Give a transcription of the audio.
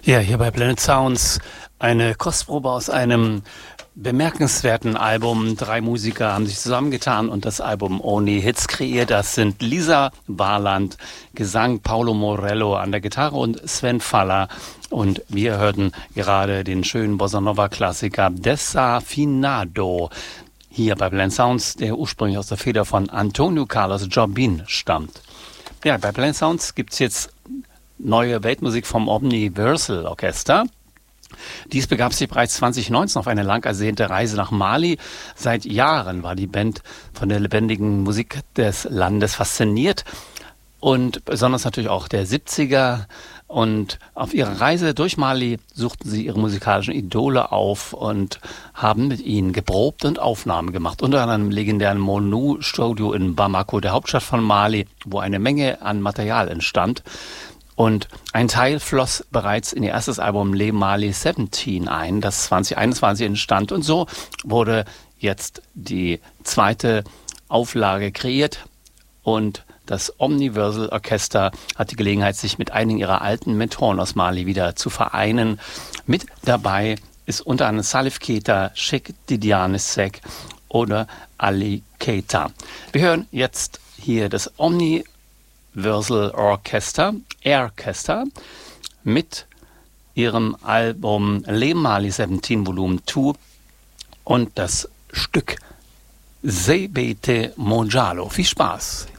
Ja, hier bei Planet Sounds eine Kostprobe aus einem bemerkenswerten Album. 3 Musiker haben sich zusammengetan und das Album Only Hits kreiert. Das sind Lisa Warland, Gesang Paolo Morello an der Gitarre und Sven Faller. Und wir hörten gerade den schönen Bossa Nova Klassiker Desafinado hier bei Planet Sounds, der ursprünglich aus der Feder von Antonio Carlos Jobim stammt. Ja, bei Planet Sounds gibt's jetzt neue Weltmusik vom Omniversal Orchester. Dies begab sich bereits 2019 auf eine lang ersehnte Reise nach Mali. Seit Jahren war die Band von der lebendigen Musik des Landes fasziniert und besonders natürlich auch der 70er. Und auf ihrer Reise durch Mali suchten sie ihre musikalischen Idole auf und haben mit ihnen geprobt und Aufnahmen gemacht. Unter anderem im legendären Monu-Studio in Bamako, der Hauptstadt von Mali, wo eine Menge an Material entstand. Und ein Teil floss bereits in ihr erstes Album Le Mali 17 ein, das 2021 entstand. Und so wurde jetzt die zweite Auflage kreiert. Und das Omniversal Orchester hat die Gelegenheit, sich mit einigen ihrer alten Mentoren aus Mali wieder zu vereinen. Mit dabei ist unter anderem Salif Keita, Cheikh Tidiane Seck oder Ali Keita. Wir hören jetzt hier das Omniversal Orchester, Airchester, mit ihrem Album Le Mali 17 Volume 2 und das Stück Sebete Monjalo. Viel Spaß!